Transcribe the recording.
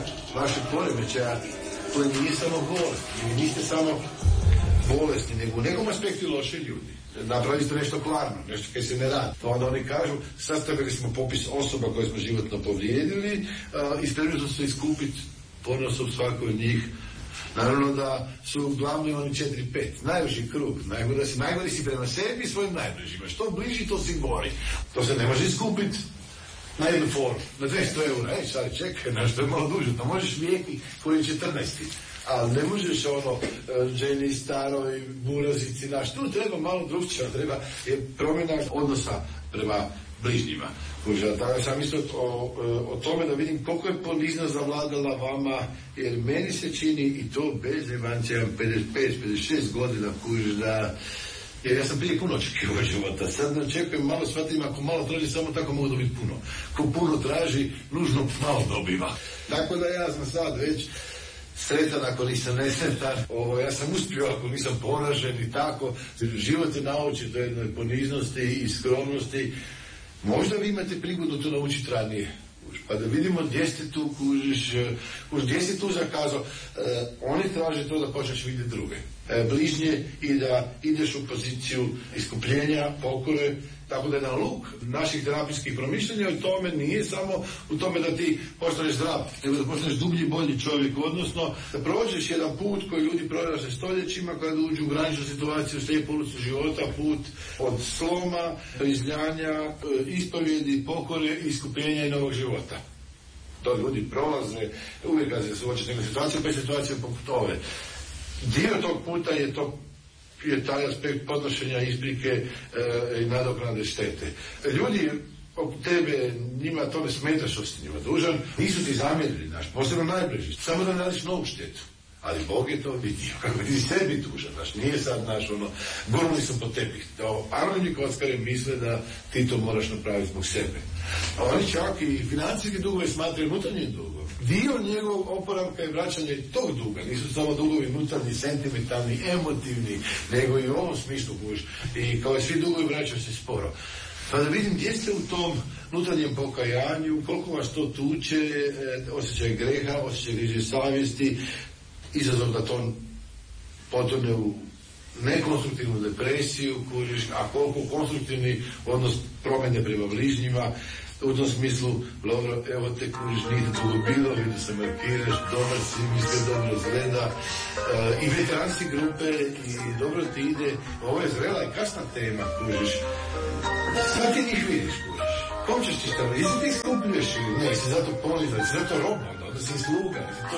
vašeg poremećaja, to nije samo bolest. Vi niste samo bolesni, nego u nekom aspektu loši ljudi. Napravili ste nešto klarno, nešto kaj se ne radi. Pa onda oni kažu, sastavili smo popis osoba koje smo životno povrijedili i spremni smo se iskupiti ponosom svakoj od njih. Naravno da su glavni oni 4-5, najbliži krug, najgori si prema sebi i svojim najbližima. Što bliži, to si gori. To se ne može iskupiti na jednu foru, na 200 eura. Sad čekaj, nešto je malo duže, to možeš vijeki koji je 14. Ali ne možeš ženi staroj, burazici, tu treba malo drugčija, treba promjena odnosa prema bližnjima. Tako sam mislio o tome da vidim koliko je poniznost zavladala vama, jer meni se čini i to bez evancija 55-56 godina da, jer ja sam prije puno očekivao života, sad ne očekujem malo, shvatim, ako malo traži samo tako mogu dobiti puno. Ko puno traži, nužno malo dobiva. Tako da ja sam sad već sretan ako nisam nesretan, ja sam uspio ako nisam poražen i tako. Život je nauči do jednoj poniznosti i skromnosti. Možda vi imate prigodu to naučiti ranije, pa da vidimo gdje ste tu, gdje si tu zakazao. Oni traže to da počneš vidjeti druge, bližnje, i da ideš u poziciju iskupljenja, pokore. Tako da jedan luk naših terapijskih promišljanja u tome nije samo u tome da ti postaneš zdrav, nego da postaneš dublji, bolji čovjek, odnosno da prođeš jedan put koji ljudi prolaze stoljećima kada uđu u graničnu situaciju, slijepu ulicu života, put od sloma, izljanja, ispovjedi, pokore, iskupljenja i novog života. To ljudi prolaze, uvijek kad se suoče s nekom situacijom, pa je situacija poput ove. Dio tog puta je taj aspekt podnošenja isprike i nadoknade štete. Ljudi oko tebe, njima to ne smeta što si njima dužan, nisu ti zamjerili, posebno najbliži, samo da ne radiš novu štetu. Ali Bog je to vidio, kako ti sebi dužan, nije sad gurnuli su po tepih. Anonimni kockari misle da ti to moraš napraviti zbog sebe. A oni čak i financijski dugove smatraju unutarnjim dugom. Dio njegovog oporavka je vraćanje tog duga, nisu samo dugovi unutarnji, sentimentalni, emotivni, nego i u ovom smislu i kao i svi dugovi vraćaju se sporo. Pa da vidim gdje ste u tom unutarnjem pokajanju, koliko vas to tuče, osjećaj greha, osjećaj griže savjesti, izazov da to potone u nekonstruktivnu depresiju, a koliko konstruktivni odnos promjene prema bližnjima. U tom smislu, dobro, evo te nije toga bilo, vidio se markiraš, dobar si, misle dobro zgleda, i veteranske grupe, i dobro ti ide. Ovo je zrela i kasna tema, sad ti njih vidiš, kom ćeš ti staviti, jesi ti skupljuješ ili ne, jesi zato ponizan, jesi zato roban, onda si sluga,